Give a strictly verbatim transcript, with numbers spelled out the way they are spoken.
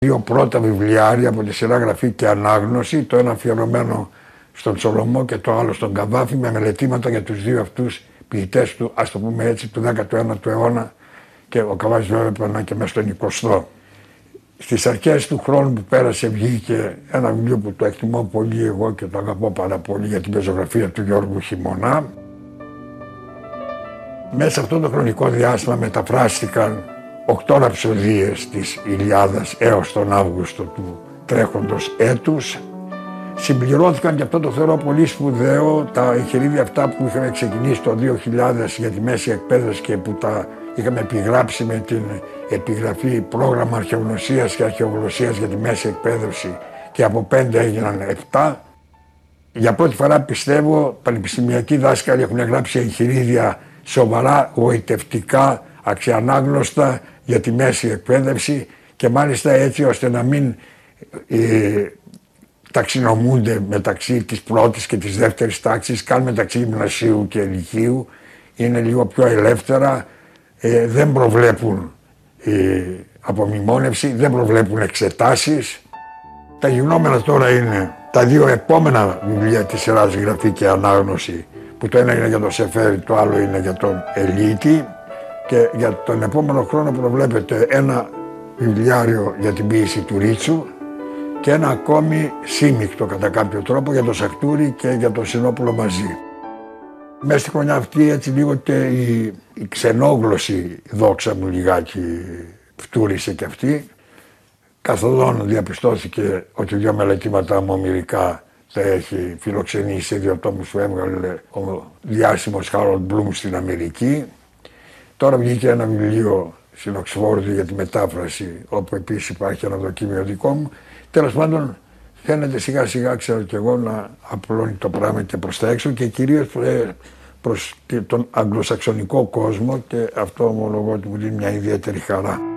Δύο πρώτα βιβλιάρια από τη σειρά Γραφή και Ανάγνωση, το ένα αφιερωμένο στον Σολομό και το άλλο στον Καβάφη, με μελετήματα για τους δύο αυτούς ποιητές του, ας το πούμε έτσι, του δέκατου ένατου αιώνα, και ο Καβάφης βέβαια περνά και μέσα στον εικοστό. Στις αρχές του χρόνου που πέρασε βγήκε ένα βιβλίο που το εκτιμώ πολύ εγώ και το αγαπώ πάρα πολύ, για την πεζογραφία του Γιώργου Χειμωνά. Μέσα σε αυτό το χρονικό διάστημα μεταφράστηκαν οκτώ ραψοδίες της Ιλιάδας έως τον Αύγουστο του τρέχοντος έτους. Συμπληρώθηκαν, και αυτό το θεωρώ πολύ σπουδαίο, τα εγχειρίδια αυτά που είχαμε ξεκινήσει το δύο χιλιάδες για τη μέση εκπαίδευση και που τα είχαμε επιγράψει με την επιγραφή πρόγραμμα αρχαιογνωσίας και αρχαιογλωσσίας για τη μέση εκπαίδευση, και από πέντε έγιναν επτά. Για πρώτη φορά πιστεύω πανεπιστημιακοί δάσκαλοι έχουν γράψει εγχειρίδια σοβαρά, γοητευτικά, αξιανάγνωστα για τη μέση εκπαίδευση, και μάλιστα έτσι ώστε να μην ε, ταξινομούνται μεταξύ της πρώτης και της δεύτερης τάξης, καν μεταξύ γυμνασίου και λυκείου. Είναι λίγο πιο ελεύθερα, ε, δεν προβλέπουν ε, απομνημόνευση, δεν προβλέπουν εξετάσεις. Τα γινόμενα τώρα είναι τα δύο επόμενα βιβλία της σειράς Γραφή και Ανάγνωση, που το ένα είναι για τον Σεφέρη, το άλλο είναι για τον Ελίτη, και για τον επόμενο χρόνο προβλέπεται ένα βιβλιάριο για την ποίηση του Ρίτσου και ένα ακόμη σύμμικτο κατά κάποιο τρόπο για τον Σακτούρη και για τον Συνόπουλο μαζί. Μέσα στη χρονιά αυτή έτσι λίγο και η, η ξενόγλωση δόξα μου λιγάκι φτούρισε και αυτή. Καθοδόν διαπιστώθηκε ότι δύο μελετήματα μου ομηρικά τα έχει φιλοξενήσει σε δύο τόμους που έβγαλε ο διάσημος Χάρολντ Μπλουμ στην Αμερική. Τώρα βγήκε ένα βιβλίο στην Οξφόρδη για τη μετάφραση, όπου επίσης υπάρχει ένα δοκίμιο δικό μου. Τέλος πάντων, φαίνεται σιγά σιγά, ξέρω κι εγώ, να απλώνει το πράγμα και προς τα έξω, και κυρίως προς τον αγγλοσαξονικό κόσμο, και αυτό ομολογώ ότι μου δίνει μια ιδιαίτερη χαρά.